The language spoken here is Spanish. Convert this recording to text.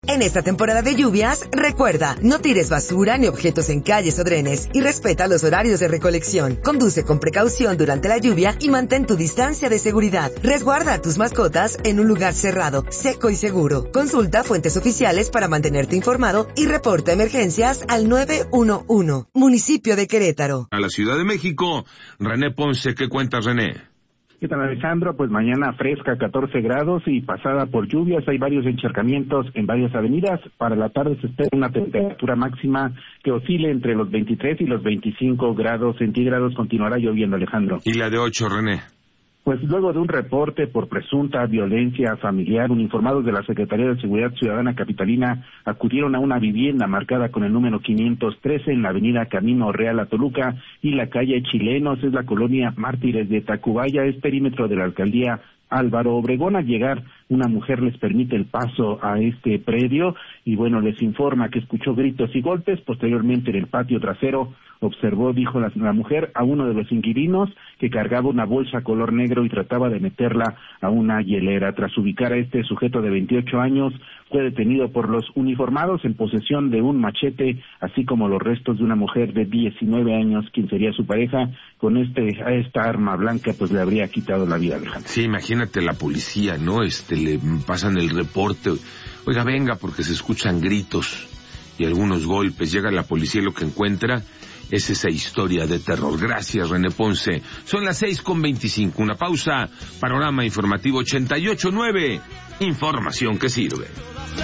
En esta temporada de lluvias, recuerda, no tires basura ni objetos en calles o drenes y respeta los horarios de recolección. Conduce con precaución durante la lluvia y mantén tu distancia de seguridad. Resguarda a tus mascotas en un lugar cerrado, seco y seguro. Consulta fuentes oficiales para mantenerte informado y reporta emergencias al 911. Municipio de Querétaro. A la Ciudad de México, René Ponce, ¿qué cuentas, René? ¿Qué tal, Alejandro? Pues mañana fresca, 14 grados y pasada por lluvias. Hay varios encharcamientos en varias avenidas. Para la tarde se espera una temperatura máxima que oscile entre los 23 y los 25 grados centígrados. Continuará lloviendo, Alejandro. ¿Y la de 8, René? Pues luego de un reporte por presunta violencia familiar, uniformados de la Secretaría de Seguridad Ciudadana capitalina acudieron a una vivienda marcada con el número 513 en la avenida Camino Real a Toluca y la calle Chilenos, es la colonia Mártires de Tacubaya, es perímetro de la alcaldía Álvaro Obregón. Al llegar, una mujer les permite el paso a este predio y bueno, les informa que escuchó gritos y golpes. Posteriormente, en el patio trasero, observó, dijo la mujer, a uno de los inquilinos que cargaba una bolsa color negro y trataba de meterla a una hielera. Tras ubicar a este sujeto de 28 años, fue detenido por los uniformados en posesión de un machete, así como los restos de una mujer de 19 años, quien sería su pareja. Con esta arma blanca, pues le habría quitado la vida, Alejandro. Sí, imagínate la policía, ¿no? Le pasan el reporte, oiga, venga, porque se escuchan gritos y algunos golpes. Llega la policía y lo que encuentra es esa historia de terror. Gracias, René Ponce. Son las 6:25. Una pausa. Panorama Informativo 88.9. Información que sirve.